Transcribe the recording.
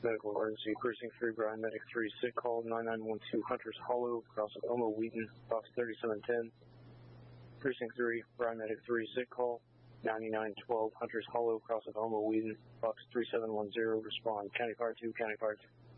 Medical emergency, Precinct 3, Brian Medic 3, sick call 9912 Hunters Hollow, across of Omo Wheaton, box 3710. Precinct 3, Brian Medic 3, sick call 9912 Hunters Hollow, across of Omo Wheaton, box 3710, respond. County Fire 2, County Fire 2.